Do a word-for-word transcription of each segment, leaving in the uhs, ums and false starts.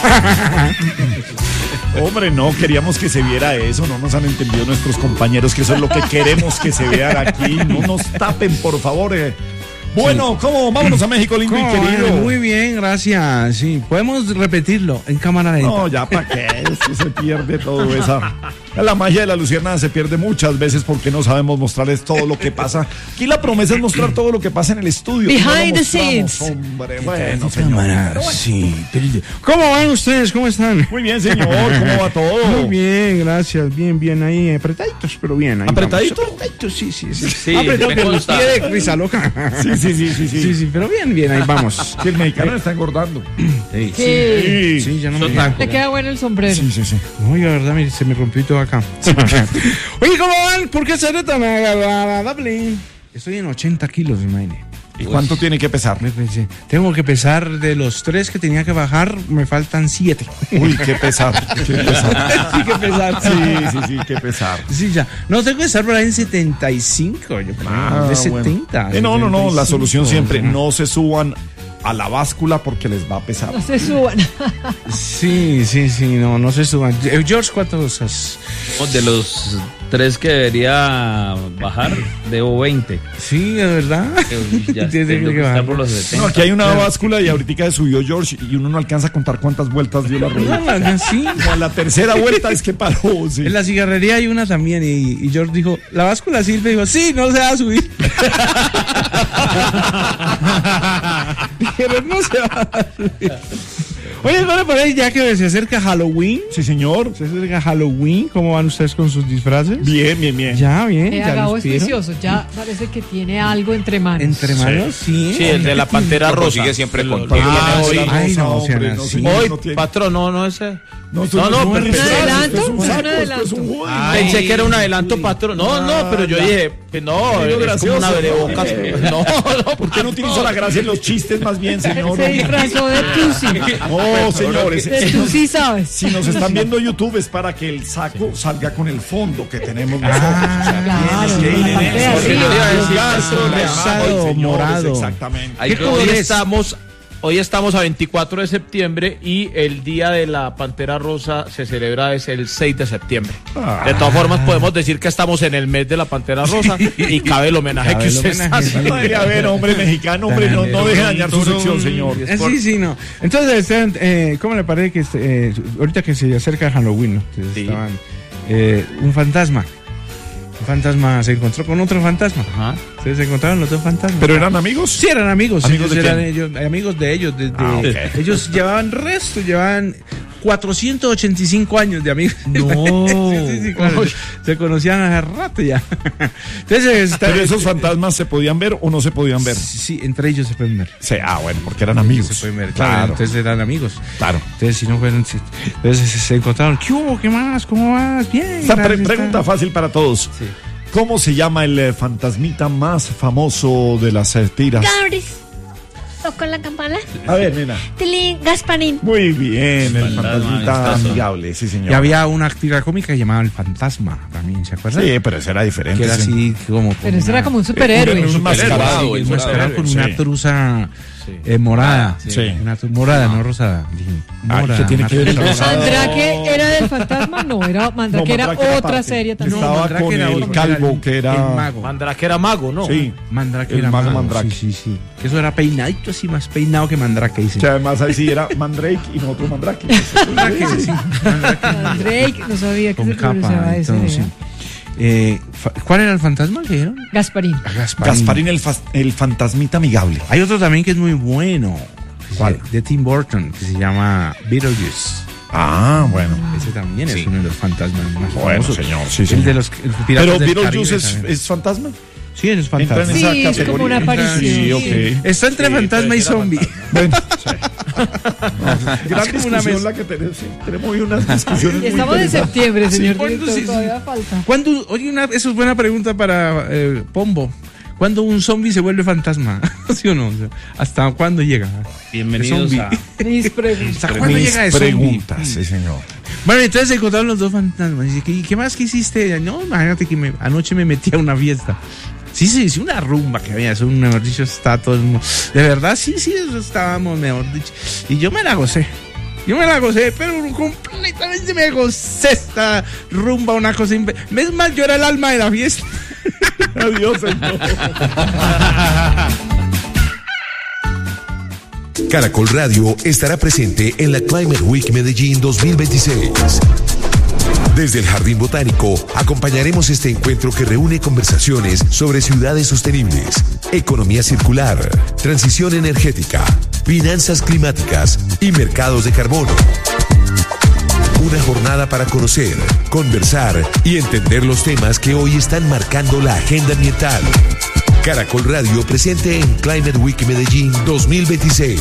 Hombre, no, queríamos que se viera eso, no nos han entendido nuestros compañeros que eso es lo que queremos que se vean aquí. No nos tapen, por favor. Eh. Bueno, sí. ¿Cómo? Vámonos a México, lindo y querido. Muy bien, gracias. Sí, podemos repetirlo en cámara lenta. No, ya para qué, eso se pierde todo esa. La magia de la luciérnaga se pierde muchas veces porque no sabemos mostrarles todo lo que pasa. Aquí la promesa es mostrar todo lo que pasa en el estudio. Behind the scenes. Hombre, bueno, señor. Sí. ¿Cómo van ustedes? ¿Cómo están? Muy bien, señor. ¿Cómo va todo? Muy bien, gracias. Bien, bien ahí. Apretaditos, pero bien. Ahí ¿Apretaditos? Vamos. Apretaditos, sí, sí, sí. Sí, apretado me que el consta. pie de risa loca. Sí, sí, sí, sí, sí. Sí, sí, pero bien, bien, ahí vamos. Que el mexicano está engordando. Sí, Sí. Sí, sí, ya no me Sotaco. Te queda bueno el sombrero. sí, sí, sí. Oiga, verdad, mire, se me rompió todo acá. Oye, ¿cómo van? ¿Por qué seré tan agradable? Estoy en ochenta kilos, imagínate. ¿Y cuánto tiene que pesar? Me pensé, tengo que pesar de los tres que tenía que bajar, me faltan siete. Uy, qué pesar, qué pesar. Sí, que pesar. Sí, sí, sí, qué pesar. Sí, ya. No, tengo que estar por ahí en setenta y cinco, yo creo. Ah, de bueno. setenta. Eh, no, no, no, la setenta y cinco. solución siempre, no se suban a la báscula porque les va a pesar. No se suban. Sí, sí, sí, no, no se suban. Eh, George, ¿cuántas cosas? De los tres que debería bajar, debo veinte. Sí, de verdad. Ya Tiene tengo que que bajar. estar por los setenta. No, aquí hay una báscula y ahorita subió George y uno no alcanza a contar cuántas vueltas dio la rueda. No, no, sí. A la tercera vuelta es que paró, sí. En la cigarrería hay una también y, y George dijo, ¿la báscula sirve? Dijo, sí, no se va a subir. Dijeron, no se va a subir. Oye, bueno, por ahí ya que se acerca Halloween. Sí, señor. Se acerca Halloween. ¿Cómo van ustedes con sus disfraces? Bien, bien, bien. Ya, bien. Eh, ya Agavo los es pidieron. juicioso. Ya parece que tiene algo entre manos. Entre manos, sí. Sí, el de la pantera Lo rosa. consigue siempre con Lo- todo. lo- Ah, hoy, la Ay, rosa, no, hombre, sean no, así. señor, hoy, no tiene- patrón, no, no ese. No, No, no, pero es pensé- un adelanto, esto es un un saco, esto adelanto. es un juego. Ay, Pensé que era un adelanto, patrón. No, no, pero yo ya. dije, que no, Ay, lo es como una gracioso, abrebocas. eh. No, no, ¿Por qué no utiliza la gracia en los chistes más bien, señor? Se disfrazó de Tusi. No, señores. De Tusi, ¿sabes? Si nos están viendo YouTube es para que el saco salga con el fondo que tenemos nosotros. Ah, O sea, claro, tienes que ir en la parte de eso. arriba. Los gastos, Rosado, señores, morado. Exactamente. Hoy color es? estamos, hoy estamos a veinticuatro de septiembre y el día de la Pantera Rosa se celebra es el seis de septiembre. Ah. De todas formas podemos decir que estamos en el mes de la Pantera Rosa y cabe el homenaje Cabe que el usted está homenaje. haciendo. Ay, a ver, hombre mexicano, hombre, no, no deje dañar su sección, señor. Eh, sí, sí, no. Entonces, eh, ¿cómo le parece que este, eh, ahorita que se acerca Halloween, ¿no? Ustedes Sí. estaban, eh, un fantasma? Un fantasma se encontró con otro fantasma. Ajá. Ustedes se encontraron los dos fantasmas. ¿Pero eran amigos? Sí, eran amigos. ¿Amigos ellos de eran quién? ellos, amigos de ellos. Desde, Ah, ok. Ellos llevaban resto, llevaban cuatrocientos ochenta y cinco años de amigos. No. Sí, sí, sí, claro. Se conocían hace rato ya. Entonces, está- ¿Pero esos fantasmas se podían ver o no se podían ver? Sí, sí, entre ellos se pueden ver. Sí, ah, bueno, porque eran amigos. Se pueden ver, claro. Claro, Entonces eran amigos. claro. Entonces, si no fueron. si- entonces se, se encontraron. ¿Qué hubo? ¿Qué más? ¿Cómo vas? Bien. Esta pre- gracias, pregunta está- fácil para todos. Sí. ¿Cómo se llama el eh, fantasmita más famoso de las eh, tiras? Gabris. Tocó la campana. A ver, nena. Tilín, Gasparín. Muy bien, el Fantasma fantasmita amistoso. amigable, sí, señor. Y había una tira cómica que llamaba El Fantasma también, ¿se acuerdan? Sí, pero eso era diferente. Que era sí. así como. con Pero eso una- era como un superhéroe. un- un mascarado, Morado, Sí, el mascarado morado. con Sí. una truza Sí. eh, morada. Sí. Una tru- morada, no rosada. Dije, Ah, morada, ¿qué tiene una que ver el truza rosado? Mandrake era del fantasma, no, era Mandrake, No, era Mandrake era otra parte. serie también. Estaba Mandrake con era el otro, calvo, el- que era- el mago. Mandrake era mago, ¿no? Sí. Mandrake El era mago mago. Mandrake. Sí, sí, sí. Que eso era peinadito así, más peinado que Mandrake, dice. Que además ahí sí era Mandrake y nosotros Mandrake. Mandrake, sí. Mandrake. Mandrake, no sabía que Con se pronunciaba capa y eso. todo, sí. Eh, fa- ¿Cuál era el fantasma que dijeron? Gasparín. A Gasparín. Gasparín, el, fas- el fantasmita amigable. Hay otro también que es muy bueno. ¿Cuál? De Tim Burton, que se llama Beetlejuice. Ah, bueno. Ese también es Sí. uno de los fantasmas más Bueno, famosos. señor, sí, El señor. de los el Piratas Pero del Beetlejuice Caribe es, también. es fantasma. Sí, es Entra en fantasma. esa Sí, es categoría. como una aparición. Sí, ok. Está entre Sí, fantasma puede y ser era zombie. Bueno, sí. No, gran como una discusión mesa. la que tenemos. Sí, tenemos hoy unas discusiones muy Estamos en interesantes. septiembre, señor ¿cuándo director, sí, sí? todavía falta. ¿Cuándo, oye, una, eso es buena pregunta para eh, Pombo. ¿Cuándo un zombie se vuelve fantasma? ¿Sí o no? O sea, ¿hasta cuándo llega? Bienvenidos El a... Mis preguntas. ¿Hasta cuándo Mis llega el zombie? preguntas, sí, señor. Bueno, entonces se encontraron los dos fantasmas. Dice, ¿qué, qué más que hiciste? No, imagínate que me- anoche me metí a una fiesta. Sí, sí, sí, una rumba que había, eso, mejor dicho, está todo el mundo. De verdad, sí, sí, eso estábamos, mejor dicho. Y yo me la gocé. Yo me la gocé, pero completamente me gocé esta rumba, una cosa... Imp... Es más, yo era el alma de la fiesta. Adiós, señor. Caracol Radio estará presente en la Climate Week Medellín dos mil veintiséis. Desde el Jardín Botánico acompañaremos este encuentro que reúne conversaciones sobre ciudades sostenibles, economía circular, transición energética, finanzas climáticas y mercados de carbono. Una jornada para conocer, conversar y entender los temas que hoy están marcando la agenda ambiental. Caracol Radio presente en Climate Week Medellín dos mil veintiséis.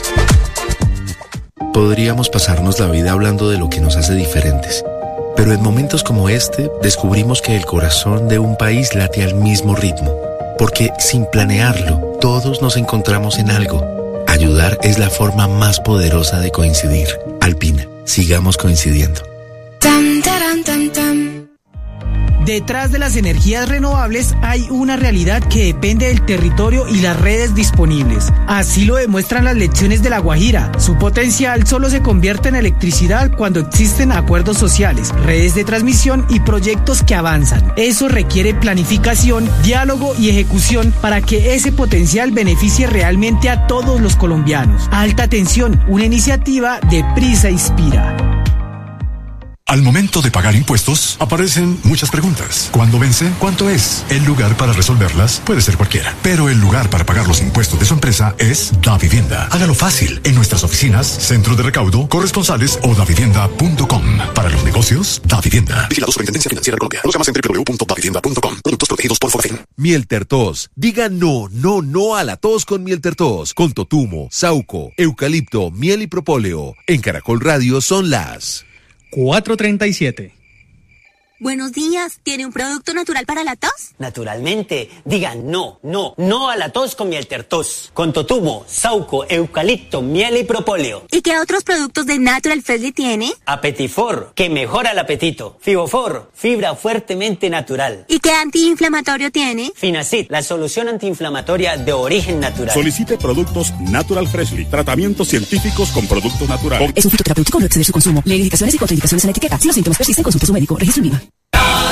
Podríamos pasarnos la vida hablando de lo que nos hace diferentes. Pero en momentos como este, descubrimos que el corazón de un país late al mismo ritmo. Porque sin planearlo, todos nos encontramos en algo. Ayudar es la forma más poderosa de coincidir. Alpina, sigamos coincidiendo. Tam, taran, tam, tam. Detrás de las energías renovables hay una realidad que depende del territorio y las redes disponibles. Así lo demuestran las lecciones de La Guajira. Su potencial solo se convierte en electricidad cuando existen acuerdos sociales, redes de transmisión y proyectos que avanzan. Eso requiere planificación, diálogo y ejecución para que ese potencial beneficie realmente a todos los colombianos. Alta Tensión, una iniciativa de Prisa Inspira. Al momento de pagar impuestos, aparecen muchas preguntas. ¿Cuándo vence? ¿Cuánto es? El lugar para resolverlas puede ser cualquiera, pero el lugar para pagar los impuestos de su empresa es Davivienda. Hágalo fácil en nuestras oficinas, centro de recaudo, corresponsales o davivienda punto com. Para los negocios, Davivienda. Vigilado Superintendencia Financiera de Colombia. Conozca más en doble u doble u doble u punto davivienda punto com. Productos protegidos por Fonafen. Miel Tertos. Diga no, no, no a la tos con Miel Tertos. Con totumo, sauco, eucalipto, miel y propóleo. En Caracol Radio son las cuatro treinta y siete. Buenos días, ¿tiene un producto natural para la tos? Naturalmente, digan no, no, no a la tos con Miel Tertos. Con totumo, sauco, eucalipto, miel y propóleo. ¿Y qué otros productos de Natural Freshly tiene? Apetifor, que mejora el apetito. Fibofor, fibra fuertemente natural. ¿Y qué antiinflamatorio tiene? Finacid, la solución antiinflamatoria de origen natural. Solicite productos Natural Freshly, tratamientos científicos con productos naturales. Es un fitoterapéutico, no exceder su consumo. Lee indicaciones y contraindicaciones en la etiqueta. Si los síntomas persisten, consulte a su médico. Registro INVIMA.